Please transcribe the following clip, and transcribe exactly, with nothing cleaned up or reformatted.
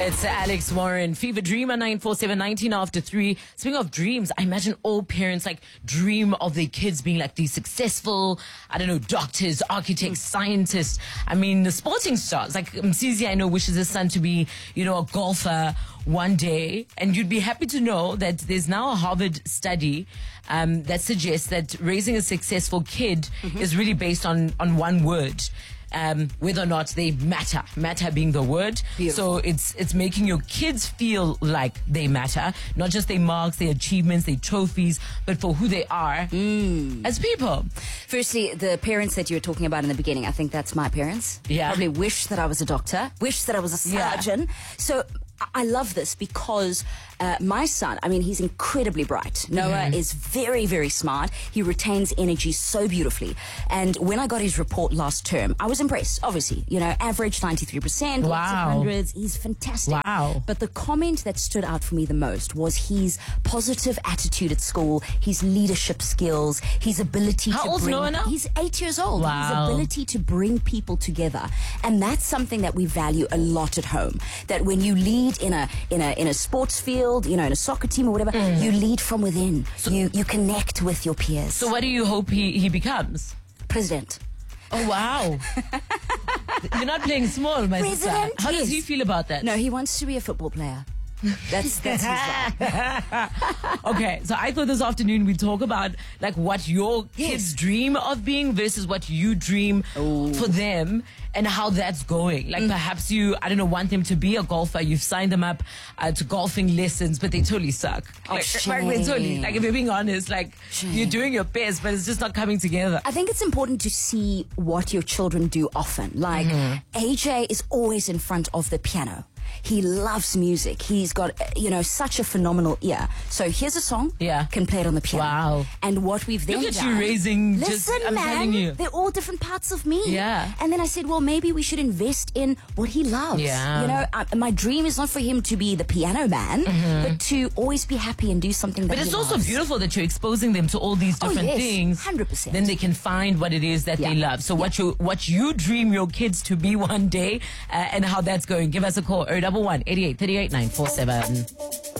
It's Alex Warren. Fever Dreamer nine four seven, nineteen after three. Speaking of dreams, I imagine all parents like dream of their kids being like these successful, I don't know, doctors, architects, scientists. I mean, the sporting stars. Like Msizi, I know, wishes his son to be, you know, a golfer one day. And you'd be happy to know that there's now a Harvard study um, that suggests that raising a successful kid mm-hmm. is really based on, on one word. Um, whether or not they matter, matter being the word. Beautiful. So it's it's making your kids feel like they matter, not just their marks, their achievements, their trophies, but for who they are mm. as people. Firstly, the parents that you were talking about in the beginning, I think that's my parents. Yeah. Probably wish that I was a doctor, wish that I was a surgeon. Yeah. So I love this because uh, my son, I mean, he's incredibly bright. Noah mm-hmm. is very, very smart. He retains energy so beautifully. And when I got his report last term, I was impressed, obviously. You know, average ninety-three percent, wow. lots of hundreds. He's fantastic. Wow. But the comment that stood out for me the most was his positive attitude at school, his leadership skills, his ability How to old's bring... Noah now? He's eight years old. Wow. His ability to bring people together. And that's something that we value a lot at home. That when you lead in a in a in a sports field, you know, in a soccer team or whatever, mm. you lead from within. So, you you connect with your peers. So what do you hope he, he becomes? President. Oh wow. You're not playing small, my President, sister. How yes. does he feel about that? No, he wants to be a football player. That's that's his life. Okay, so I thought this afternoon we'd talk about like what your yes. kids dream of being versus what you dream Ooh. for them and how that's going. Like mm. perhaps you, I don't know, want them to be a golfer. You've signed them up uh, to golfing lessons, but they totally suck. Oh, like, shame. like, they totally, like if you're being honest, like shame. You're doing your best, but it's just not coming together. I think it's important to see what your children do often. Like mm-hmm. A J is always in front of the piano. He loves music. He's got, you know, such a phenomenal ear. So here's a song. Yeah. Can play it on the piano. Wow. And what we've then Look at done. you raising. Listen, just, I'm man. telling you. They're all different parts of me. Yeah. And then I said, well, maybe we should invest in what he loves. Yeah. You know, I, my dream is not for him to be the piano man, mm-hmm. but to always be happy and do something that But he it's loves. also beautiful that you're exposing them to all these different oh, yes, things. one hundred percent. Then they can find what it is that yeah. they love. So yeah. what you what you dream your kids to be one day uh, and how that's going. Give us a call, oh one one, eighty-eight, thirty-eight, nine four seven.